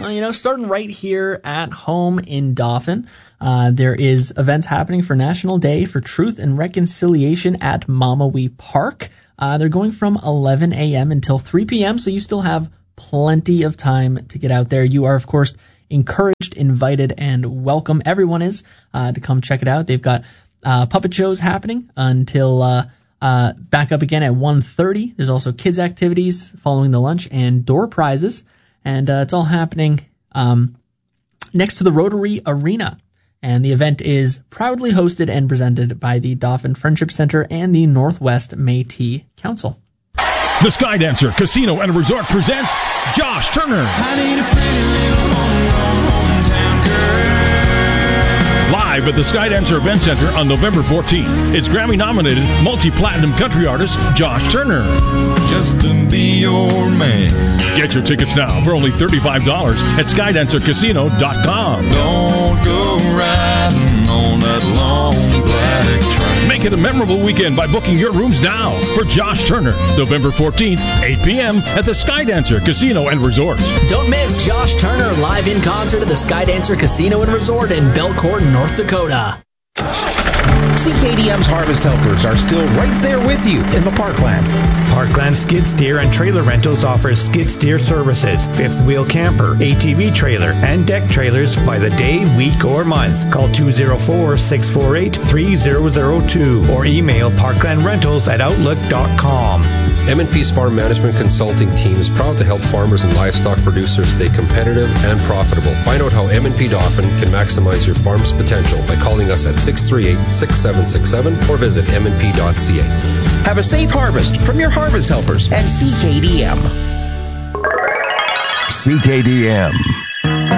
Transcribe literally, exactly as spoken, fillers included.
Well, you know, starting right here at home in Dauphin, uh, there is events happening for National Day for Truth and Reconciliation at Mamawee Park. Uh, they're going from eleven a.m. until three p.m., so you still have plenty of time to get out there. You are, of course, encouraged, invited, and welcome. Everyone is uh, to come check it out. They've got uh, puppet shows happening until uh, uh, back up again at one thirty. There's also kids' activities following the lunch and door prizes, and uh, it's all happening um, next to the Rotary Arena. And the event is proudly hosted and presented by the Dauphin Friendship Center and the Northwest Métis Council. The Skydancer Casino and Resort presents Josh Turner. Live at the Skydancer Event Center on November fourteenth. It's Grammy-nominated multi-platinum country artist Josh Turner. Just to be your man. Get your tickets now for only thirty-five dollars at skydancer casino dot com. Don't go riding on that long black train. Make it a memorable weekend by booking your rooms now for Josh Turner, November fourteenth, eight p.m. at the Skydancer Casino and Resort. Don't miss Josh Turner live in concert at the Skydancer Casino and Resort in Belcourt, North Dakota. C K D M's Harvest Helpers are still right there with you in the Parkland. Parkland Skid Steer and Trailer Rentals offers skid steer services, fifth wheel camper, A T V trailer, and deck trailers by the day, week, or month. Call two oh four, six four eight, three oh oh two or email parklandrentals at outlook dot com. M and P's Farm Management Consulting Team is proud to help farmers and livestock producers stay competitive and profitable. Find out how M and P Dauphin can maximize your farm's potential by calling us at six three eight, six seven six seven or visit m n p dot c a. Have a safe harvest from your Harvest Helpers at C K D M. C K D M.